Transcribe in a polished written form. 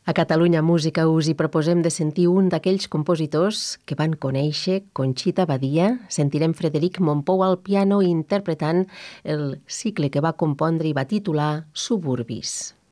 A Catalunya Música us hi proposem de sentir un d'aquells compositors que van conèixer Conxita Badia. Sentirem Frederic Mompou al piano interpretant el cicle que va compondre i va titular Suburbis.